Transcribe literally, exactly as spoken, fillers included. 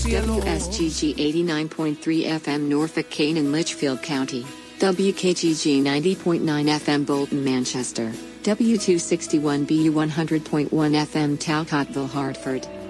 W S G G eighty-nine point three F M Norfolk, Kane and Litchfield County. W K G G ninety point nine F M Bolton, Manchester. W two sixty-one B U one hundred point one F M Talcottville, Hartford.